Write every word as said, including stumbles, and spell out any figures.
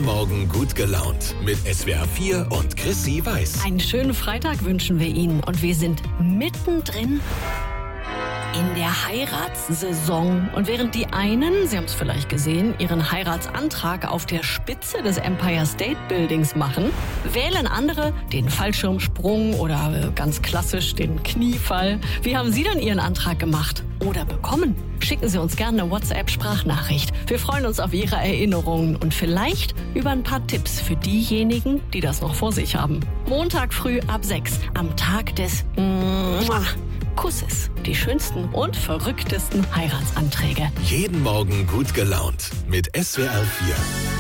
Jeden Morgen gut gelaunt mit S W R vier und Chrissy Weiß. Einen schönen Freitag wünschen wir Ihnen und wir sind mittendrin in der Heiratssaison. Und während die einen, Sie haben es vielleicht gesehen, ihren Heiratsantrag auf der Spitze des Empire State Buildings machen, wählen andere den Fallschirmsprung oder äh, ganz klassisch den Kniefall. Wie haben Sie denn Ihren Antrag gemacht oder bekommen? Schicken Sie uns gerne eine WhatsApp-Sprachnachricht. Wir freuen uns auf Ihre Erinnerungen und vielleicht über ein paar Tipps für diejenigen, die das noch vor sich haben. Montag früh ab sechs, am Tag des Kusses. Die schönsten und verrücktesten Heiratsanträge. Jeden Morgen gut gelaunt mit S W R vier.